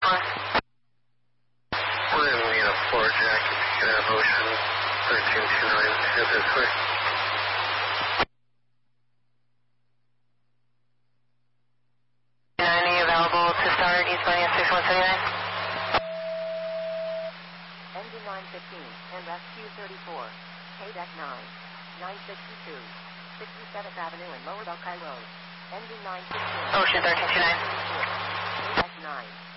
We're going to need a floor jack if you can have Ocean 1329 head this way. Any available to start eastbound at 6179? Engine 915 and SQ34, KDEC 9, 962, 67th Avenue and Lower Buckeye Road. Engine 915. Ocean 1329. KDEC 9.